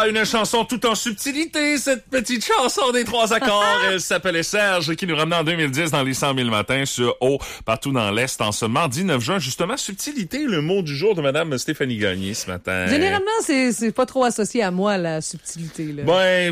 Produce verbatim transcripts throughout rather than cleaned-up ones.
une chanson tout en subtilité, cette petite chanson des trois accords. Elle s'appelait Serge, qui nous ramenait en deux mille dix dans les cent mille matins sur O, partout dans l'Est, en ce mardi neuf juin. Justement, subtilité, le mot du jour de Madame Stéphanie Gagné ce matin. Généralement, c'est, c'est pas trop associé à moi, la subtilité, là. Ben,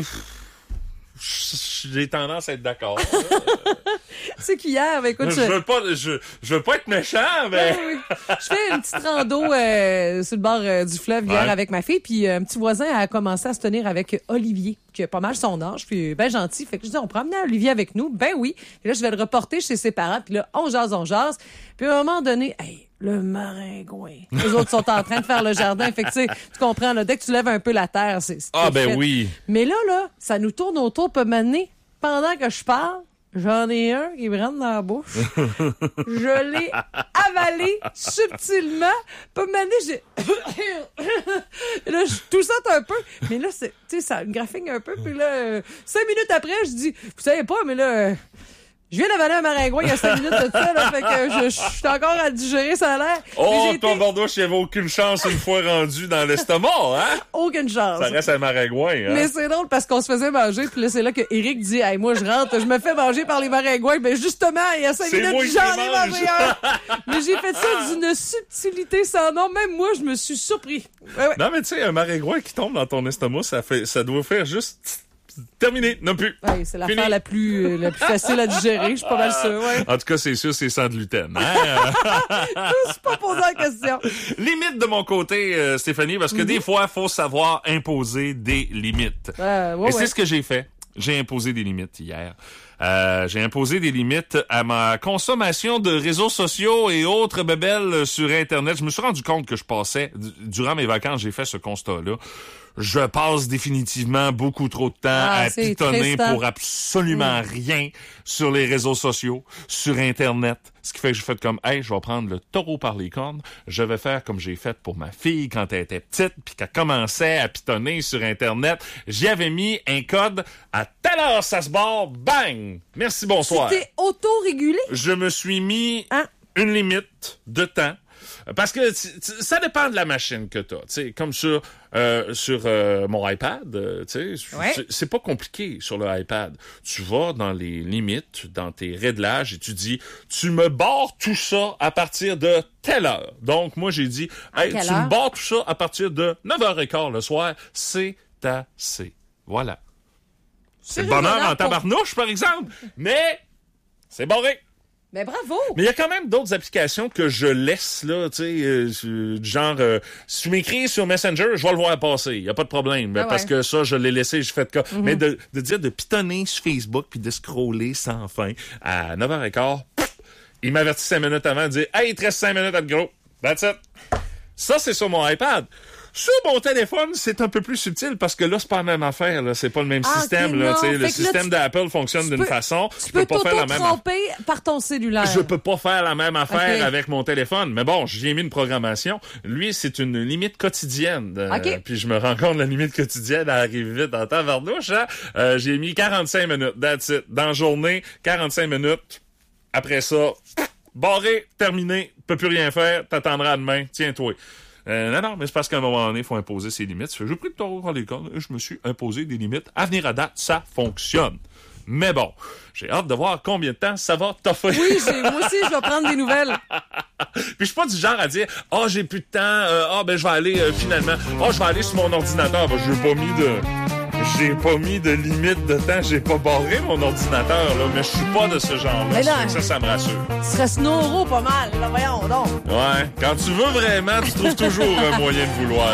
j'ai tendance à être d'accord. C'est qu'hier, ben, écoute, je, je veux pas, je, je veux pas être méchant, mais oui, oui. Je fais une petite rando euh, sur le bord euh, du fleuve hier ouais. avec ma fille, puis euh, un petit voisin a commencé à se tenir avec Olivier, qui a pas mal son âge, puis ben gentil. Fait que je dis, on peut emmener Olivier avec nous. Ben oui. Et là, je vais le reporter chez ses parents, puis là, on jase, on jase. Puis à un moment donné, hey, le maringouin. Les autres sont en train de faire le jardin. Fait que tu sais, tu comprends, là, dès que tu lèves un peu la terre, c'est, c'est ah ben fait. oui. Mais là, là, ça nous tourne autour, peut m'amener, pendant que je parle, j'en ai un qui me rentre dans la bouche. Je l'ai avalé subtilement. Peut m'amener, j'ai... Et là, je toussante un peu. Mais là, c'est, tu sais, ça me graphique un peu. Puis là, euh, cinq minutes après, je dis, vous savez pas, mais là... Euh, je viens d'avaler un maringouin il y a cinq minutes de ça, là, fait que je, je suis encore à digérer, ça a l'air. Oh, j'ai toi, été... Bordeaux, il n'y avait aucune chance une fois rendu dans l'estomac, hein? Aucune chance. Ça reste un maringouin, hein? Mais c'est drôle parce qu'on se faisait manger, puis là, c'est là que Eric dit, hey, moi, je rentre, je me fais manger par les maringouins. Ben, justement, il y a cinq c'est minutes, j'en ai mangé un. Mais j'ai fait ça d'une subtilité sans nom. Même moi, je me suis surpris. Ouais, ouais. Non, mais tu sais, un maringouin qui tombe dans ton estomac, ça fait, ça doit faire juste... Terminé, non plus. Ouais, c'est l'affaire Fini. la plus, euh, la plus facile à digérer, je suis pas mal sûre, ouais. En tout cas, c'est sûr, c'est sans gluten. Hein? Je suis pas posé la question. Limite de mon côté, euh, Stéphanie, parce que mm-hmm. des fois, il faut savoir imposer des limites. Euh, ouais, Et ouais. c'est ce que j'ai fait. J'ai imposé des limites hier. Euh, j'ai imposé des limites à ma consommation de réseaux sociaux et autres bébelles sur Internet. Je me suis rendu compte que je passais, durant mes vacances, j'ai fait ce constat-là. Je passe définitivement beaucoup trop de temps ah, à pitonner triste, pour absolument mmh. rien sur les réseaux sociaux, sur Internet. Ce qui fait que j'ai fait comme, hey, je vais prendre le taureau par les cornes. Je vais faire comme j'ai fait pour ma fille quand elle était petite puis qu'elle commençait à pitonner sur Internet. J'y avais mis un code à telle heure, ça se barre, bang! Merci, bonsoir. Tu t'es auto-régulé? Je me suis mis hein? une limite de temps. Parce que t- t- ça dépend de la machine que t'as, tu sais, comme sur euh, sur euh, mon iPad, euh, tu sais, ouais. c'est, c'est pas compliqué sur le iPad. Tu vas dans les limites, dans tes réglages et tu dis, tu me barres tout ça à partir de telle heure. Donc moi j'ai dit, hey, tu heure? me barres tout ça à partir de neuf heures quinze le soir, c'est assez. Voilà. C'est, c'est le bonheur en tabarnouche par exemple, mais c'est barré. Mais bravo! Mais il y a quand même d'autres applications que je laisse, là, tu sais, euh, genre, euh, si tu m'écris sur Messenger, je vais le voir passer, il y a pas de problème, ah ouais. Parce que ça, je l'ai laissé, j'ai fait de cas. Mm-hmm. Mais de, de dire de pitonner sur Facebook puis de scroller sans fin à neuf heures quinze, pff, il m'avertit cinq minutes avant de dire « Hey, il te reste cinq minutes à te gros. That's it. » Ça, c'est sur mon iPad. Sur mon téléphone, c'est un peu plus subtil parce que là, c'est pas la même affaire, là. C'est pas le même ah, système, okay, là. Tu sais, le système là, tu, d'Apple fonctionne d'une peux, façon. Tu, tu peux, peux pas faire la même tromper par ton cellulaire. Je peux pas faire la même affaire okay. avec mon téléphone. Mais bon, j'ai mis une programmation. Lui, c'est une limite quotidienne. Okay. Euh, puis je me rends compte, la limite quotidienne, elle arrive vite en tabarnouche, hein. Euh, j'ai mis quarante-cinq minutes. That's it. Dans la journée, quarante-cinq minutes. Après ça, barré, terminé. Peux plus rien faire. T'attendras demain. Tiens-toi. Euh, non, non, mais c'est parce qu'à un moment donné, il faut imposer ses limites. J'ai pris le taureau par les cornes et je me suis imposé des limites. À venir à date, ça fonctionne. Mais bon, j'ai hâte de voir combien de temps ça va t'offrir. Oui, j'ai, moi aussi, je vais prendre des nouvelles. Puis je suis pas du genre à dire « Ah, oh, j'ai plus de temps. Ah, euh, oh, ben je vais aller euh, finalement. Ah, oh, je vais aller sur mon ordinateur. Ben, j'ai pas mis de... J'ai pas mis de limite de temps. J'ai pas barré mon ordinateur, là. Mais je suis pas de ce genre-là. Ça, ça, ça me rassure. Tu serais snoro pas mal, là. Voyons donc. Ouais. Quand tu veux vraiment, tu trouves toujours un moyen de vouloir.